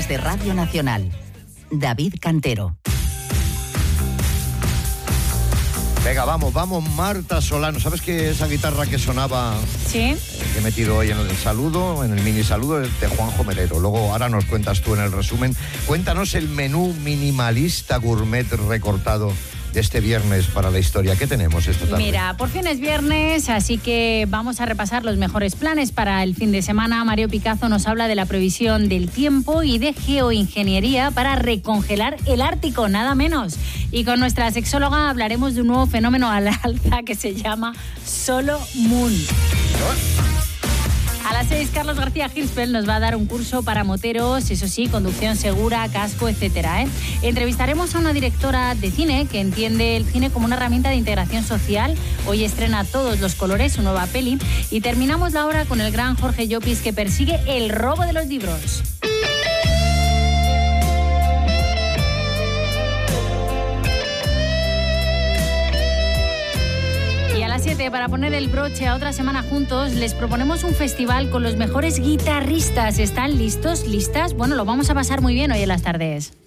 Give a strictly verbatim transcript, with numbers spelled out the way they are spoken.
Desde Radio Nacional, David Cantero. Venga, vamos, vamos, Marta Solano. ¿Sabes que esa guitarra que sonaba? Sí. Eh, que he metido hoy en el saludo, en el mini saludo, es de Juanjo Melero. Luego, ahora nos cuentas tú en el resumen. Cuéntanos el menú minimalista gourmet recortado de este viernes para la historia. ¿Qué tenemos esta tarde? Mira, por fin es viernes, así que vamos a repasar los mejores planes para el fin de semana. Mario Picazo nos habla de la previsión del tiempo y de geoingeniería para recongelar el Ártico, nada menos. Y con nuestra sexóloga hablaremos de un nuevo fenómeno al alza que se llama Solo Moon. A las seis, Carlos García Hirspel nos va a dar un curso para moteros, eso sí, conducción segura, casco, etcétera, ¿eh? Entrevistaremos a una directora de cine que entiende el cine como una herramienta de integración social. Hoy estrena Todos los colores, su nueva peli. Y terminamos la hora con el gran Jorge Llopis, que persigue el robo de los libros. Para poner el broche a otra semana juntos, les proponemos un festival con los mejores guitarristas. ¿Están listos? ¿Listas? Bueno, lo vamos a pasar muy bien hoy en las tardes.